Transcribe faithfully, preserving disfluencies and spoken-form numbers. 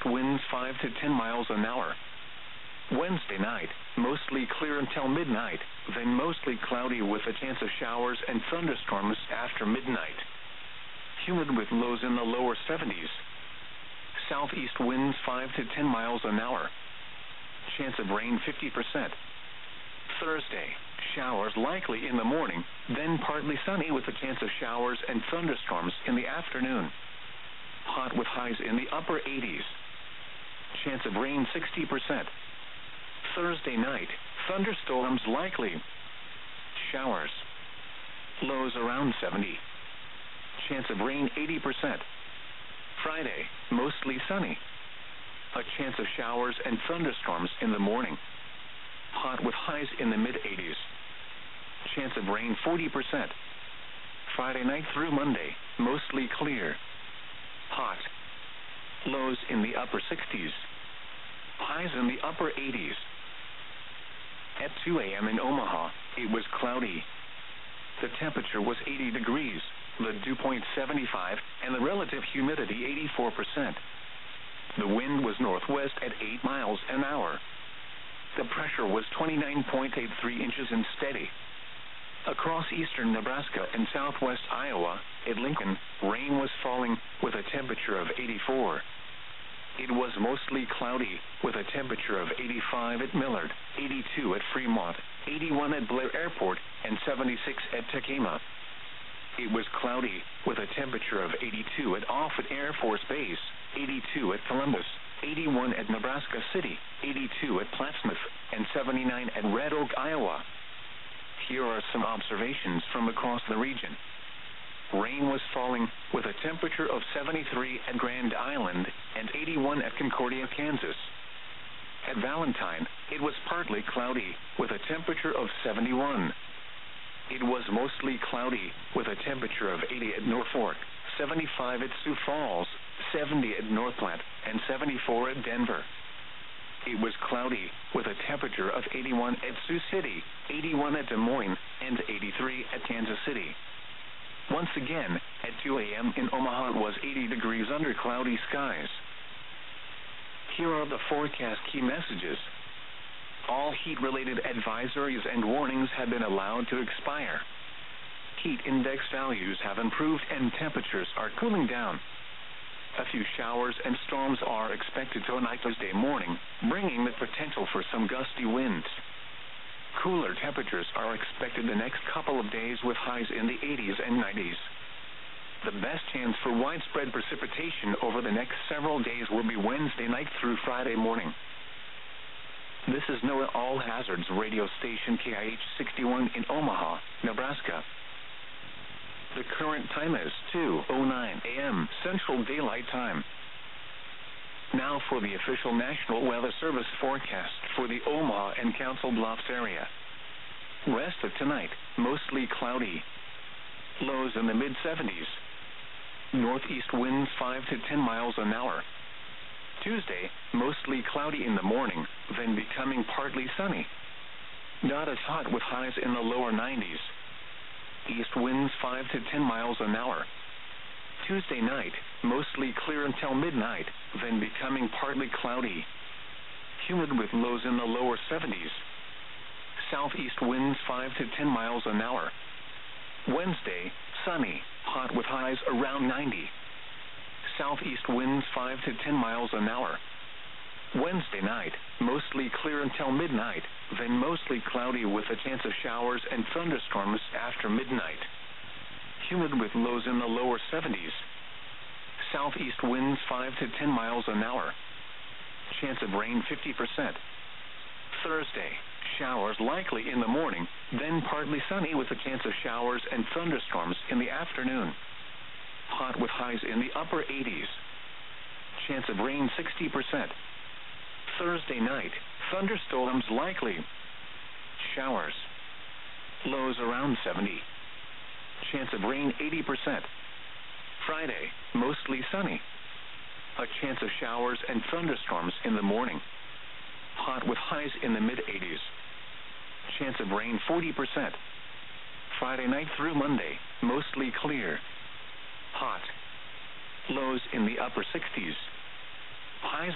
winds five to ten miles an hour. Wednesday night, mostly clear until midnight, then mostly cloudy with a chance of showers and thunderstorms after midnight. Humid with lows in the lower seventies. Southeast winds five to ten miles an hour. Chance of rain fifty percent. Thursday, showers likely in the morning, then partly sunny with a chance of showers and thunderstorms in the afternoon. Hot with highs in the upper eighties. Chance of rain sixty percent. Thursday night, thunderstorms likely. Showers. Lows around seventy. Chance of rain eighty percent. Friday, mostly sunny. A chance of showers and thunderstorms in the morning. Hot with highs in the mid-eighties. Chance of rain forty percent. Friday night through Monday, mostly clear. Hot. Lows in the upper sixties. Highs in the upper eighties. At two a.m. in Omaha, it was cloudy. The temperature was eighty degrees, the dew point seventy-five, and the relative humidity eighty-four percent. The wind was northwest at eight miles an hour. The pressure was twenty-nine point eight three inches and steady. Across eastern Nebraska and southwest Iowa, at Lincoln, rain was falling with a temperature of eighty-four. It was mostly cloudy with a temperature of eighty-five at Millard, eighty-two at Fremont, eighty-one at Blair Airport, and seventy-six at Tacoma. It was cloudy with a temperature of eighty-two at Offutt Air Force Base, eighty-two at Columbus, eighty-one at Nebraska City, eighty-two at Plattsmouth, and seventy-nine at Red Oak, Iowa. Here are some observations from across the region. Rain was falling with a temperature of seventy-three at Grand Island and eighty-one at Concordia, Kansas. At Valentine, it was partly cloudy with a temperature of seventy-one. It was mostly cloudy with a temperature of eighty at Norfolk, seventy-five at Sioux Falls, seventy at North Platte, and seventy-four at Denver. It was cloudy with a temperature of eighty-one at Sioux City, eighty-one at Des Moines, and eighty-three at Kansas City. Once again, at two a.m. in Omaha it was eighty degrees under cloudy skies. Here are the forecast key messages. All heat-related advisories and warnings have been allowed to expire. Heat index values have improved and temperatures are cooling down. A few showers and storms are expected tonight Thursday morning, bringing the potential for some gusty winds. Cooler temperatures are expected the next couple of days with highs in the eighties and nineties. The best chance for widespread precipitation over the next several days will be Wednesday night through Friday morning. This is NOAA All Hazards radio station K I H sixty-one in Omaha, Nebraska. The current time is two oh nine a.m. Central Daylight Time. Now for the official National Weather Service forecast for the Omaha and Council Bluffs area. Rest of tonight, mostly cloudy. Lows in the mid-seventies. Northeast winds five to ten miles an hour. Tuesday, mostly cloudy in the morning, then becoming partly sunny. Not as hot with highs in the lower nineties. East winds five to ten miles an hour. Tuesday night, mostly clear until midnight, then becoming partly cloudy. Humid with lows in the lower seventies. Southeast winds five to ten miles an hour. Wednesday, sunny, hot with highs around ninety. Southeast winds five to ten miles an hour. Wednesday night, mostly clear until midnight, then mostly cloudy with a chance of showers and thunderstorms after midnight. Humid with lows in the lower seventies. Southeast winds five to ten miles an hour. Chance of rain fifty percent. Thursday, showers likely in the morning, then partly sunny with a chance of showers and thunderstorms in the afternoon. Hot with highs in the upper eighties. Chance of rain sixty percent. Thursday night, thunderstorms likely. Showers. Lows around seventy. Chance of rain eighty percent. Friday, mostly sunny. A chance of showers and thunderstorms in the morning. Hot with highs in the mid-eighties. Chance of rain forty percent. Friday night through Monday, mostly clear. Hot. Lows in the upper sixties. Highs